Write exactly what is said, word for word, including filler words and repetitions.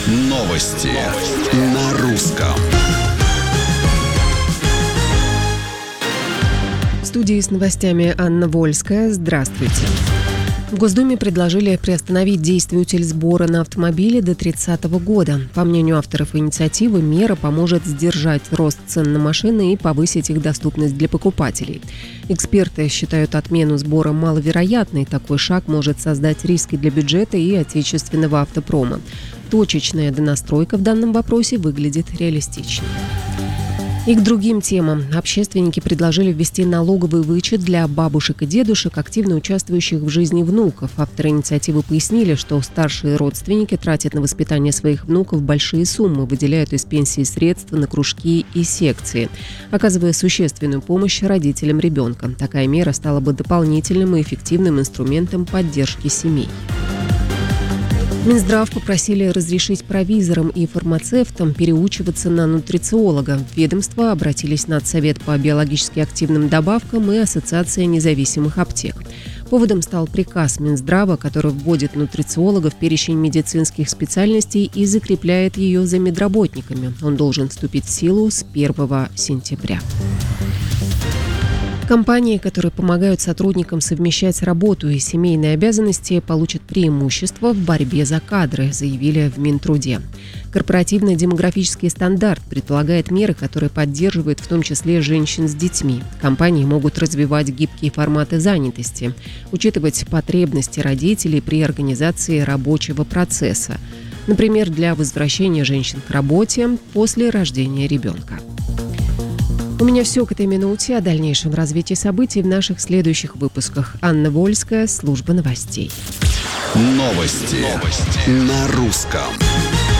Новости на русском. В студии с новостями Анна Вольская. Здравствуйте. В Госдуме предложили приостановить действие утильсбора на автомобили до тридцатого года. По мнению авторов инициативы, мера поможет сдержать рост цен на машины и повысить их доступность для покупателей. Эксперты считают отмену сбора маловероятной. Такой шаг может создать риски для бюджета и отечественного автопрома. Точечная донастройка в данном вопросе выглядит реалистичнее. И к другим темам. Общественники предложили ввести налоговый вычет для бабушек и дедушек, активно участвующих в жизни внуков. Авторы инициативы пояснили, что старшие родственники тратят на воспитание своих внуков большие суммы, выделяют из пенсии средства на кружки и секции, оказывая существенную помощь родителям ребенка. Такая мера стала бы дополнительным и эффективным инструментом поддержки семей. Минздрав попросили разрешить провизорам и фармацевтам переучиваться на нутрициолога. В ведомство обратились Надсовет по биологически активным добавкам и Ассоциация независимых аптек. Поводом стал приказ Минздрава, который вводит нутрициолога в перечень медицинских специальностей и закрепляет ее за медработниками. Он должен вступить в силу с первого сентября. Компании, которые помогают сотрудникам совмещать работу и семейные обязанности, получат преимущество в борьбе за кадры, заявили в Минтруде. Корпоративный демографический стандарт предполагает меры, которые поддерживают в том числе женщин с детьми. Компании могут развивать гибкие форматы занятости, учитывать потребности родителей при организации рабочего процесса. Например, для возвращения женщин к работе после рождения ребенка. У меня все к этой минуте. О дальнейшем развитии событий в наших следующих выпусках. Анна Вольская, служба новостей. Новости, Новости. на русском.